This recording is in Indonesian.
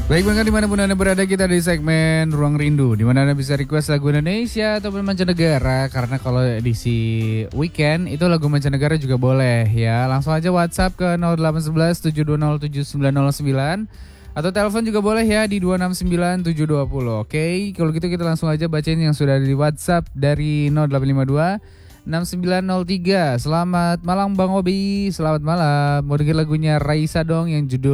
Baik banget dimanapun Anda berada, kita di segmen Ruang Rindu, dimana Anda bisa request lagu Indonesia ataupun mancanegara. Karena kalau edisi weekend itu lagu mancanegara juga boleh ya. Langsung aja WhatsApp ke 0811 720 7909 atau telepon juga boleh ya di 269 720. Oke, kalau gitu kita langsung aja bacain yang sudah ada di WhatsApp dari 0852 6903. Selamat malam Bang Obi, selamat malam. Mau denger lagunya Raisa dong yang judul